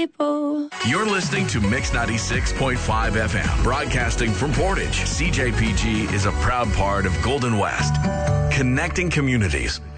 people. You're listening to Mix 96.5 FM, broadcasting from Portage. CJPG is a proud part of Golden West, connecting communities